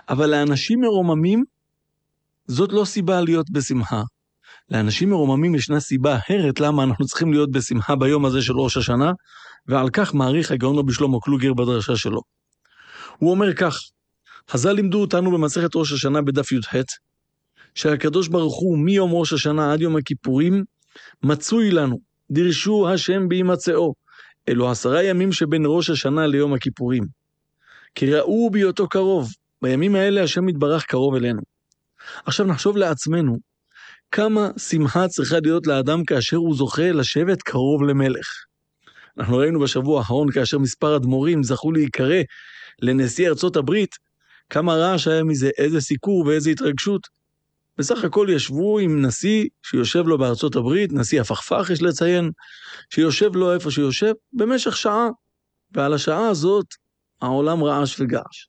אבל לאנשים מרוממים, זאת לא סיבה להיות בשמחה. לאנשים מרוממים ישנה סיבה אחרת למה אנחנו צריכים להיות בשמחה ביום הזה של ראש השנה, ועל כך מעריך הגאון רבי שלמה קלוגר בדרשה שלו. הוא אומר כך, חז"ל לימדו אותנו במסכת ראש השנה בדף י"ח, שהקדוש ברוך הוא מיום ראש השנה עד יום הכיפורים, מצוי לנו, דרשו השם בהימצאו, אלו 10 ימים שבין ראש השנה ליום הכיפורים. כי ראו בהיותו קרוב, בימים האלה השם יתברך קרוב אלינו. עכשיו נחשוב לעצמנו, כמה שמחה צריכה להיות לאדם כאשר הוא זוכה לשבת קרוב למלך. אנחנו ראינו בשבוע האחרון כאשר מספר אדמו"רים זכו להיקרא לנשיא ארצות הברית, כמה רעש היה מזה, איזה סיקור ואיזה התרגשות. בסך הכל ישבו עם נשיא שיושב לו בארצות הברית, נשיא הפכפך יש לציין, שיושב לו איפה שיושב במשך שעה, ועל השעה הזאת העולם רעש וגעש.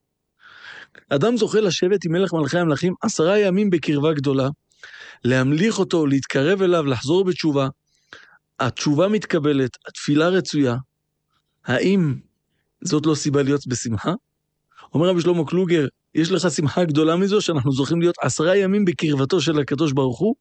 אדם זוכה לשבת עם מלך מלכי המלכים 10 ימים בקרבה גדולה, להמליך אותו, להתקרב אליו, לחזור בתשובה. התשובה מתקבלת, התפילה רצויה. האם זאת לא סיבה להיות בשמחה? אומר רבי שלמה קלוגר, יש לך שמחה גדולה מזו שאנחנו זוכים להיות 10 ימים בקרבתו של הקדוש ברוך הוא?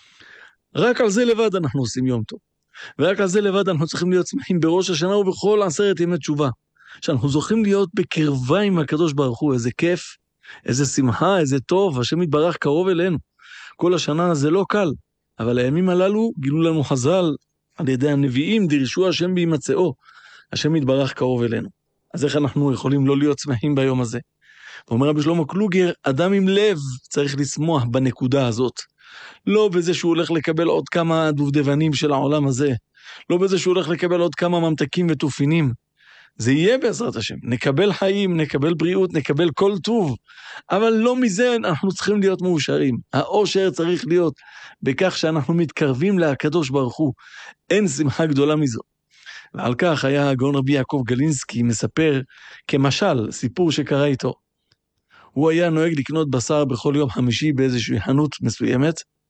רק על זה לבד אנחנו עושים יום טוב. ורק על זה לבד אנחנו צריכים להיות שמחים בראש השנה ובכל 10 ימי תשובה. שאנחנו זוכים להיות בקרבה עם הקדוש ברוך הוא, איזה כיף, איזה שמחה, איזה טוב, השם יתברך קרוב אלינו. כל השנה זה לא קל, אבל הימים הללו גילו לנו חז"ל על ידי הנביאים, דרשו השם בהימצאו, השם יתברך קרוב אלינו. אז איך אנחנו יכולים לא להיות שמחים ביום הזה? ואומר רבי שלמה קלוגר, אדם עם לב צריך לשמוח בנקודה הזאת. לא בזה שהוא הולך לקבל עוד כמה דובדבנים של העולם הזה, לא בזה שהוא הולך לקבל עוד כמה ממתקים ותופינים. זה יהיה בעזרת השם, נקבל חיים, נקבל בריאות, נקבל כל טוב, אבל לא מזה אנחנו צריכים להיות מאושרים. האושר צריך להיות בכך שאנחנו מתקרבים לקדוש ברוך הוא, אין שמחה גדולה מזו. ועל כך היה הגאון רבי יעקב גלינסקי מספר כמשל, סיפור שקרה איתו. הוא היה נוהג לקנות בשר בכל יום חמישי באיזושהי חנות מסוימת,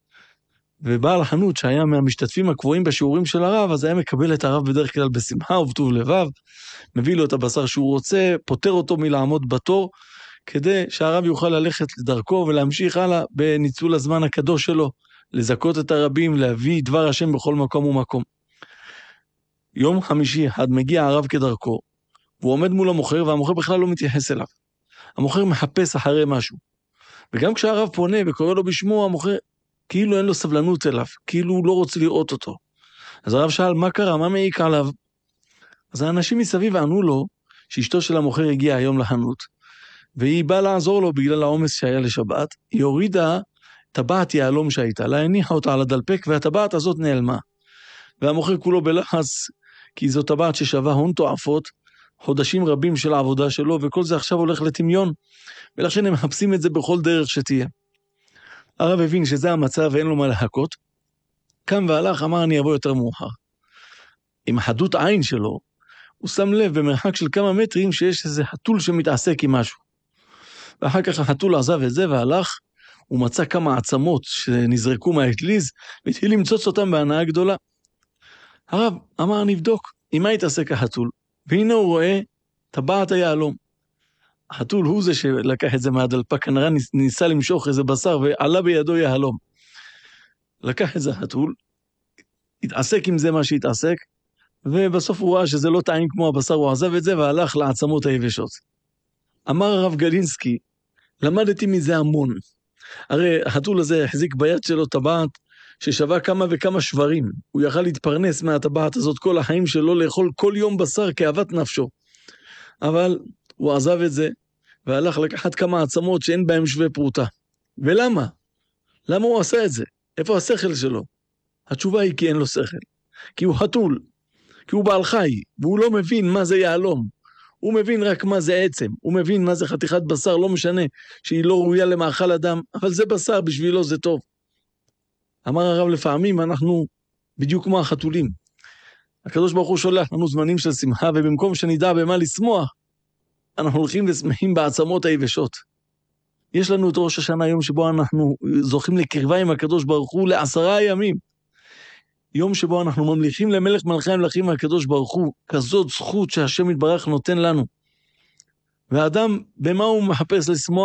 ובעל החנות שהיה מהמשתתפים הקבועים בשיעורים של הרב, אז היה מקבל את הרב בדרך כלל בשמחה ובטוב לבב, מביא לו את הבשר שהוא רוצה, פותר אותו מלעמוד בתור, כדי שהרב יוכל ללכת לדרכו ולהמשיך הלאה בניצול הזמן הקדוש שלו, לזכות את הרבים, להביא דבר השם בכל מקום ומקום. יום חמישי אחד מגיע הרב כדרכו, והוא עומד מול המוכר, והמוכר בכלל לא מתייחס אליו. המוכר מחפש אחרי משהו. וגם כשהרב פונה וקורא לו בשמו, המוכר כאילו אין לו סבלנות אליו, כאילו הוא לא רוצה לראות אותו. אז הרב שאל, מה קרה? מה מעיק עליו? אז האנשים מסביב ענו לו שאשתו של המוכר הגיעה היום לחנות, והיא באה לעזור לו בגלל העומס שהיה לשבת, היא הורידה טבעת יהלום שהייתה לה, הניחה אותה על הדלפק, והטבעת הזאת נעלמה. והמוכר כולו בלחץ, כי זו טבעת ששווה הון תועפות, חודשים רבים של העבודה שלו, וכל זה עכשיו הולך לטמיון, ולכן הם מחפשים את זה בכל דרך שתהיה. הרב הבין שזה המצב ואין לו מה לחכות, קם והלך, אמר אני אבוא יותר מאוחר. עם חדות עין שלו, הוא שם לב במרחק של כמה מטרים שיש איזה חתול שמתעסק עם משהו. ואחר כך החתול עזב את זה והלך, הוא מצא כמה עצמות שנזרקו מהאטליז, והתחיל למצוץ אותם בהנאה גדולה. הרב אמר נבדוק, עם מה התעסק החתול? והנה הוא רואה טבעת היהלום. החתול הוא זה שלקח את זה מהדלפק, כנראה ניסה למשוך איזה בשר ועלה בידו יהלום. לקח את זה החתול, התעסק עם זה מה שהתעסק, ובסוף הוא ראה שזה לא טעים כמו הבשר, הוא עזב את זה והלך לעצמות היבשות. אמר הרב גלינסקי, למדתי מזה המון. הרי החתול הזה החזיק ביד שלו טבעת ששווה כמה וכמה שברים. הוא יכל להתפרנס מהטבעת הזאת כל החיים שלו, לאכול כל יום בשר כאוות נפשו. אבל הוא עזב את זה והלך לקחת כמה עצמות שאין בהם שווה פרוטה. ולמה? למה הוא עשה את זה? איפה השכל שלו? התשובה היא כי אין לו שכל. כי הוא חתול. כי הוא בעל חי, והוא לא מבין מה זה יהלום. הוא מבין רק מה זה עצם. הוא מבין מה זה חתיכת בשר, לא משנה שהיא לא ראויה למאכל אדם, אבל זה בשר, בשבילו זה טוב. אמר הרב, לפעמים אנחנו בדיוק כמו החתולים. הקדוש ברוך הוא שולח לנו זמנים של שמחה, ובמקום שנדע במה לשמוח, אנחנו הולכים ושמחים בעצמות היבשות. יש לנו את ראש השנה, יום שבו אנחנו זוכים לקרבה עם הקדוש ברוך הוא ל10 ימים. יום שבו אנחנו ממליכים למלך מלכי המלכים הקדוש ברוך הוא, כזאת זכות שהשם יתברך נותן לנו. והאדם, במה הוא מחפש לשמוח?